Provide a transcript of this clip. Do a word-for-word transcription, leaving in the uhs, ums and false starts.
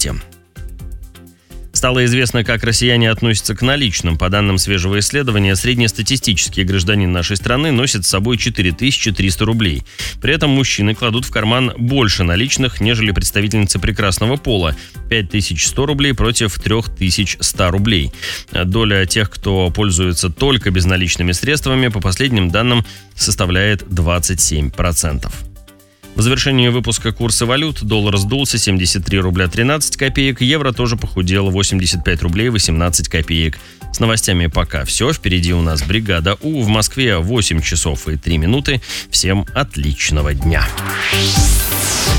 Новости. Стало известно, как россияне относятся к наличным. По данным свежего исследования, среднестатистический гражданин нашей страны носит с собой четыре тысячи триста рублей. При этом мужчины кладут в карман больше наличных, нежели представительницы прекрасного пола – пять тысяч сто рублей против три тысячи сто рублей. Доля тех, кто пользуется только безналичными средствами, по последним данным, составляет двадцать семь процентов. В завершении выпуска курсы валют. Доллар сдулся семьдесят три рубля тринадцать копеек, евро тоже похудел восемьдесят пять рублей восемнадцать копеек. С новостями пока все. Впереди у нас бригада У. В Москве восемь часов и три минуты. Всем отличного дня.